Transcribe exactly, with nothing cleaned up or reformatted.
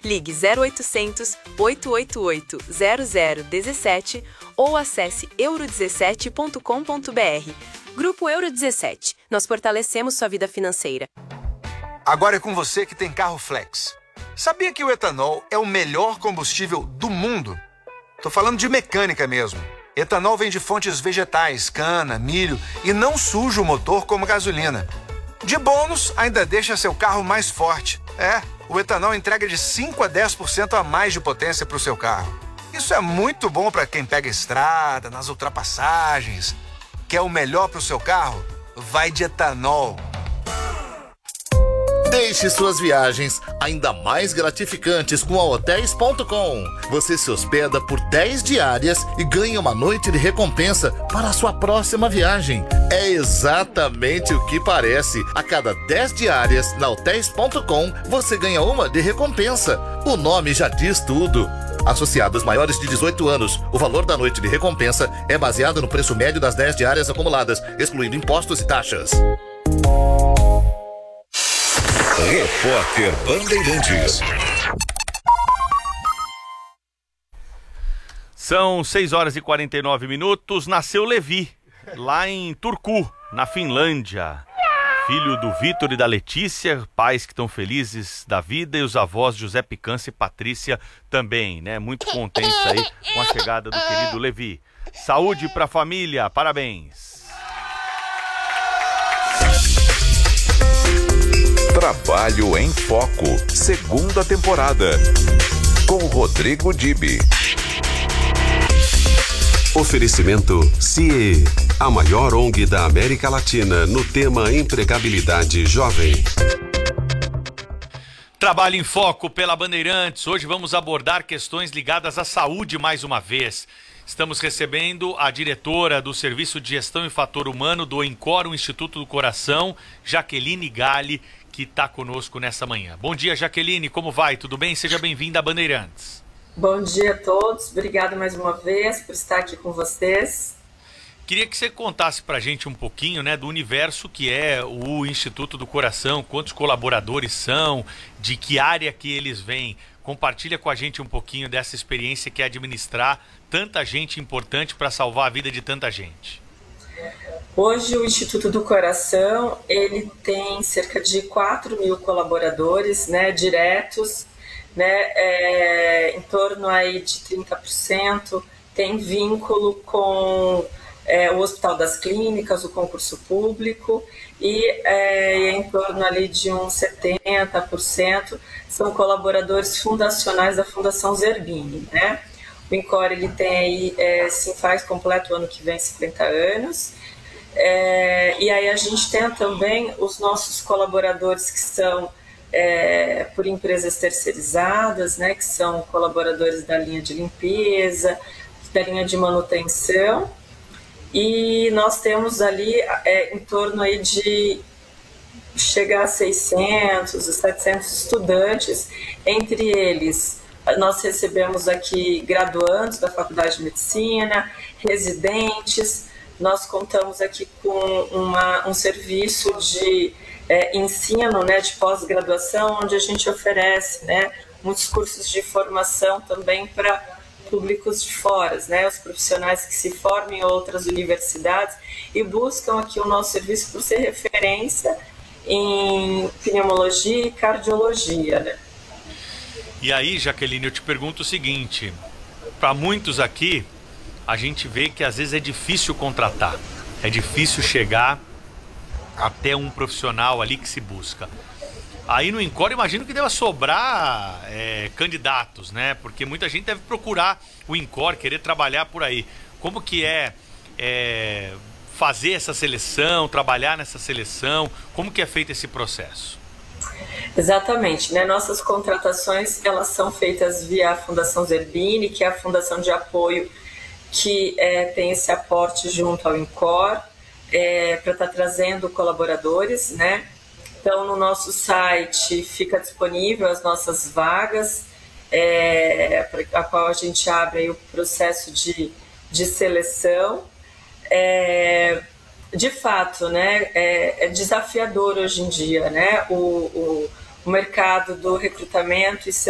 Ligue zero oitocentos, oito oito oito, zero zero um sete ou acesse euro dezessete ponto com ponto br. Grupo Euro dezessete. Nós fortalecemos sua vida financeira. Agora é com você que tem carro flex. Sabia que o etanol é o melhor combustível do mundo? Tô falando de mecânica mesmo. Etanol vem de fontes vegetais, cana, milho e não suja o motor como gasolina. De bônus, ainda deixa seu carro mais forte. É, o etanol entrega de cinco a dez por cento a mais de potência para o seu carro. Isso é muito bom para quem pega estrada, nas ultrapassagens. Quer o melhor para o seu carro? Vai de etanol. Deixe suas viagens ainda mais gratificantes com a hotéis ponto com. Você se hospeda por dez diárias e ganha uma noite de recompensa para a sua próxima viagem. É exatamente o que parece. A cada dez diárias na hotéis ponto com, você ganha uma de recompensa. O nome já diz tudo. Associados maiores de dezoito anos, o valor da noite de recompensa é baseado no preço médio das dez diárias acumuladas, excluindo impostos e taxas. Repórter Bandeirantes. São seis horas e quarenta e nove minutos. Nasceu Levi, lá em Turku, na Finlândia. Filho do Vitor e da Letícia, pais que estão felizes da vida, e os avós José Picância e Patrícia também, né? Muito contentes aí com a chegada do querido Levi. Saúde pra família, parabéns. Trabalho em Foco, segunda temporada, com Rodrigo Dibi. Oferecimento C I E, a maior O N G da América Latina no tema empregabilidade jovem. Trabalho em Foco pela Bandeirantes. Hoje vamos abordar questões ligadas à saúde mais uma vez. Estamos recebendo a diretora do Serviço de Gestão e Fator Humano do INCOR, o Instituto do Coração, Jaqueline Galli, que está conosco nessa manhã. Bom dia, Jaqueline, como vai? Tudo bem? Seja bem-vinda a Bandeirantes. Bom dia a todos, obrigado mais uma vez por estar aqui com vocês. Queria que você contasse para a gente um pouquinho, né, do universo que é o Instituto do Coração, quantos colaboradores são, de que área que eles vêm. Compartilha com a gente um pouquinho dessa experiência que é administrar tanta gente importante para salvar a vida de tanta gente. Hoje o Instituto do Coração ele tem cerca de quatro mil colaboradores, né, diretos, né, é, em torno aí de trinta por cento tem vínculo com é, o Hospital das Clínicas, o concurso público, e é, em torno ali de uns setenta por cento são colaboradores fundacionais da Fundação Zerbini, né? O INCOR ele tem aí, é, sim, faz completo o ano que vem cinquenta anos. É, e aí a gente tem também os nossos colaboradores que são é, por empresas terceirizadas, né, que são colaboradores da linha de limpeza, da linha de manutenção, e nós temos ali é, em torno aí de chegar a seiscentos, setecentos estudantes, entre eles nós recebemos aqui graduandos da Faculdade de Medicina, residentes. Nós contamos aqui com uma, um serviço de é, ensino, né, de pós-graduação, onde a gente oferece, né, muitos cursos de formação também para públicos de fora, né, os profissionais que se formam em outras universidades e buscam aqui o nosso serviço por ser referência em pneumologia e cardiologia, né. E aí, Jaqueline, eu te pergunto o seguinte, para muitos aqui, a gente vê que às vezes é difícil contratar, é difícil chegar até um profissional ali que se busca. Aí no INCOR, imagino que deva sobrar é, candidatos, né? Porque muita gente deve procurar o INCOR, querer trabalhar por aí. Como que é, é fazer essa seleção, trabalhar nessa seleção? Como que é feito esse processo? Exatamente, né? Nossas contratações, elas são feitas via a Fundação Zerbini, que é a fundação de apoio que é, tem esse aporte junto ao INCOR, é, para estar tá trazendo colaboradores, né? Então, no nosso site fica disponível as nossas vagas, é, a qual a gente abre aí o processo de, de seleção. É, de fato, né, é, é desafiador hoje em dia, né, o, o, o mercado do recrutamento e